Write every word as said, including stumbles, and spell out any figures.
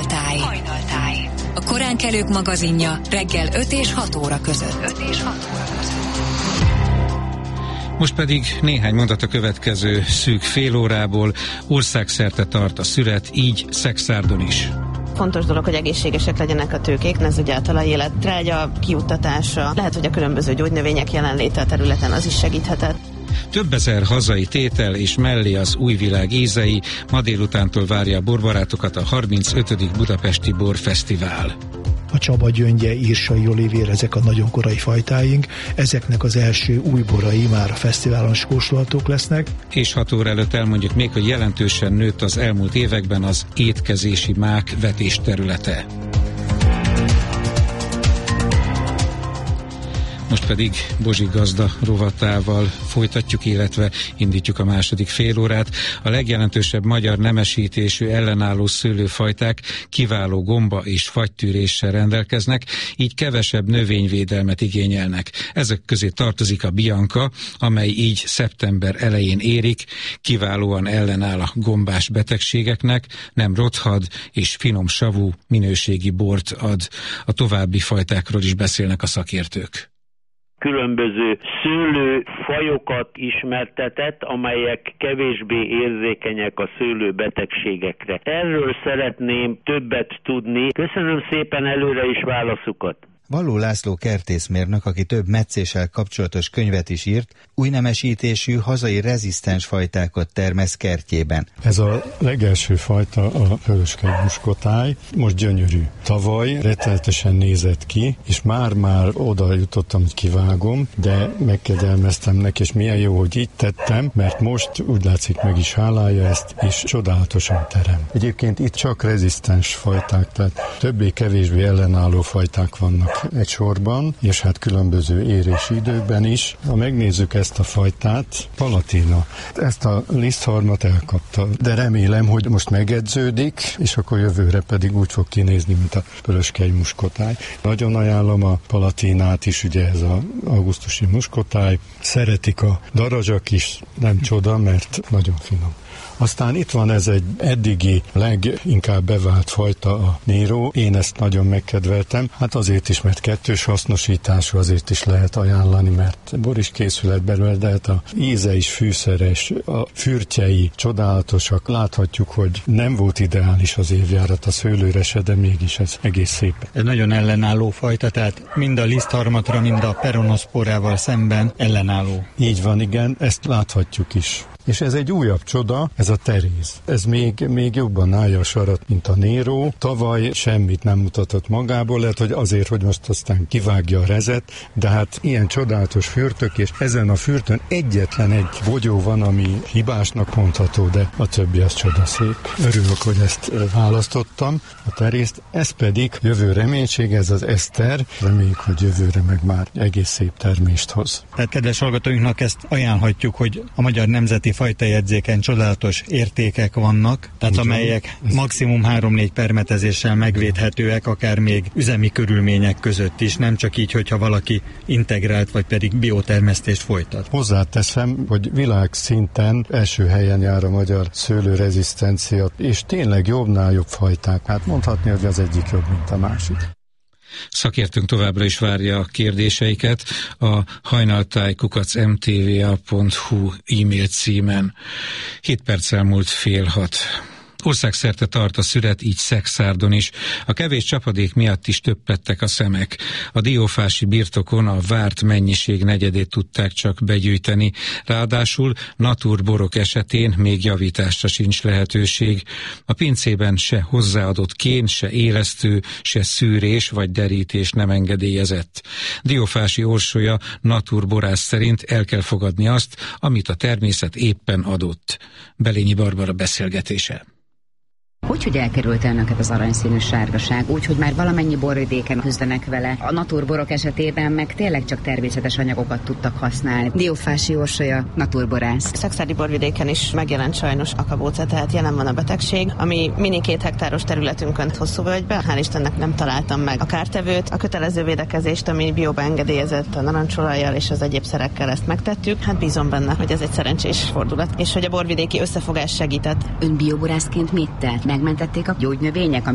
Hajnaltáj. Hajnaltáj. A koránkelők magazinja reggel öt és hat óra között. öt és hat óra között. Most pedig néhány mondat a következő szűk fél órából. Országszerte tart a szüret, így Szekszárdon is. Fontos dolog, hogy egészségesek legyenek a tőkék, ez ugye a talajélet trágya, kiuttatása, lehet, hogy a különböző gyógynövények jelenléte a területen az is segíthetett. Több ezer hazai tétel és mellé az új világ ízei. Ma délutántól várja a borbarátokat a harmincötödik Budapesti Borfesztivál. A Csaba gyöngye, írsai, olivér, ezek a nagyon korai fajtáink. Ezeknek az első új borai már a fesztiválon kóstolhatók lesznek. És hat óra előtt elmondjuk még, hogy jelentősen nőtt az elmúlt években az étkezési mák vetés területe. Most pedig Bozsik gazda rovatával folytatjuk, illetve indítjuk a második félórát. A legjelentősebb magyar nemesítésű ellenálló szőlőfajták kiváló gomba és fagytűréssel rendelkeznek, így kevesebb növényvédelmet igényelnek. Ezek közé tartozik a Bianca, amely így szeptember elején érik, kiválóan ellenáll a gombás betegségeknek, nem rothad és finom savú minőségi bort ad. A további fajtákról is beszélnek a szakértők. Különböző szőlőfajokat ismertetett, amelyek kevésbé érzékenyek a szőlőbetegségekre. Erről szeretném többet tudni. Köszönöm szépen előre is válaszukat. Valló László kertészmérnök, aki több metszéssel kapcsolatos könyvet is írt, új nemesítésű hazai rezisztens fajtákat termesz kertjében. Ez a legelső fajta a fölöskei muskotáj, most gyönyörű. Tavaly rettenetesen nézett ki, és már-már oda jutottam, hogy kivágom, de megkegyelmeztem neki, és milyen jó, hogy így tettem, mert most úgy látszik meg is hálálja ezt, és csodálatosan terem. Egyébként itt csak rezisztens fajták, tehát többé-kevésbé ellenálló fajták vannak egy sorban, és hát különböző érési időkben is. Ha megnézzük ezt a fajtát, Palatina. Ezt a lisztharmat elkapta, de remélem, hogy most megedződik, és akkor jövőre pedig úgy fog kinézni, mint a pölöskei muskotáj. Nagyon ajánlom a Palatinát is, ugye ez az augusztusi muskotáj. Szeretik a darazsak is, nem csoda, mert nagyon finom. Aztán itt van ez egy eddigi leginkább bevált fajta, a Nero. Én ezt nagyon megkedveltem. Hát azért is, mert kettős hasznosítású, azért is lehet ajánlani, mert bor is készülhet belőle, de hát a íze is fűszeres, a fürtjei csodálatosak. Láthatjuk, hogy nem volt ideális az évjárat a szőlőre se, de mégis ez egész szép. Ez nagyon ellenálló fajta, tehát mind a lisztharmatra, mind a peronoszporával szemben ellenálló. Így van, igen, ezt láthatjuk is. És ez egy újabb csoda, ez a Teréz. Ez még, még jobban állja a sarat, mint a Nero. Tavaly semmit nem mutatott magából, lehet, hogy azért, hogy most aztán kivágja a rezet, de hát ilyen csodálatos fürtök, és ezen a fürtön egyetlen egy bogyó van, ami hibásnak mondható, de a többi az csodaszép. Örülök, hogy ezt választottam, a Terézt. Ez pedig jövő reménység, ez az Eszter. Reméljük, hogy jövőre meg már egész szép termést hoz. Tehát kedves hallgatóinknak ezt ajánlhatjuk, hogy a Magyar Nemzeti Fajtajegyzéken csodálatos értékek vannak, tehát ugyan, amelyek ez... maximum három-négy permetezéssel megvédhetőek, akár még üzemi körülmények között is, nem csak így, hogyha valaki integrált, vagy pedig biotermesztést folytat. Hozzáteszem, hogy világszinten első helyen jár a magyar szőlőrezisztencia, és tényleg jobbnál jobb fajták. Hát mondhatni, hogy az egyik jobb, mint a másik. Szakértőnk továbbra is várja a kérdéseiket a hajnaltáj kukac em té vé á pont hú e-mail címen. Hét perc elmúlt fél hat. Országszerte tart a szüret, így Szekszárdon is. A kevés csapadék miatt is többettek a szemek. A diófási birtokon a várt mennyiség negyedét tudták csak begyűjteni. Ráadásul naturborok esetén még javításra sincs lehetőség. A pincében se hozzáadott kén, se élesztő, se szűrés vagy derítés nem engedélyezett. Diófási Orsolya naturborász szerint el kell fogadni azt, amit a természet éppen adott. Belényi Barbara beszélgetése. Hogy, hogy elkerült el neked az aranyszínű sárgaság, úgy, hogy már valamennyi borvidéken küzdenek vele. A naturborok esetében meg tényleg csak természetes anyagokat tudtak használni. Diófási Orsolya, naturborász. Szekszárdi borvidéken is megjelent sajnos akabóca, tehát jelen van a betegség, ami mini két hektáros területünkön hosszú völgyben. Hál' Istennek nem találtam meg a kártevőt, a kötelező védekezést, ami bióba engedélyezett a narancsolajjal és az egyéb szerekkel, ezt megtettük. Hát bízom benne, hogy ez egy szerencsés fordulat, és hogy a borvidéki összefogás segített. Ön bioborászként mit tett? Megmentették a gyógynövények,